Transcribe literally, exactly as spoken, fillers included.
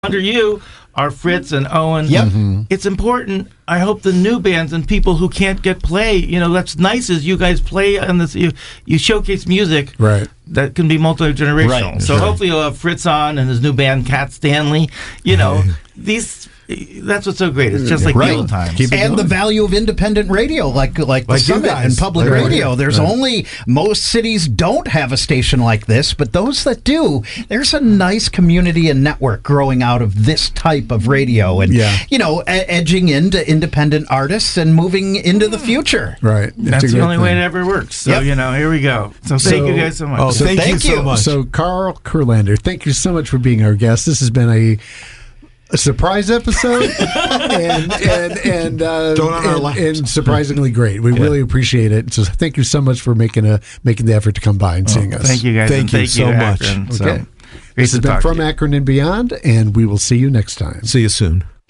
Under you are Fritz and Owen. Yep. Mm-hmm. It's important. I hope the new bands and people who can't get play, you know, that's nice is you guys play on this, you, you showcase music Right. that can be multi-generational. Right. So Right. hopefully you'll have Fritz on and his new band, Cat Stanley. You know, these, that's what's so great. It's just like Right. the old times. Keep it And the going. value of independent radio, like like, the Like you Summit guys. and public Right. radio. There's Right. only, most cities don't have a station like this, but those that do, there's a nice community and network growing out of this type of radio and, Yeah. you know, e- edging into independent artists and moving into the future. Right. It's That's a the great only way thing. it ever works. So, Yep. you know, here we go. So, thank you guys so much. Oh, thank, Thank you so you. much. So, Carl Kurlander, thank you so much for being our guest. This has been a, a surprise episode, and and and, uh, Don't on our and, laps. and surprisingly great. We really appreciate it. So, thank you so much for making a making the effort to come by and seeing us. Thank you guys. Thank and you thank so much. Akron. So, Okay. great This to has been talk to From you. Akron and Beyond, and we will see you next time. See you soon.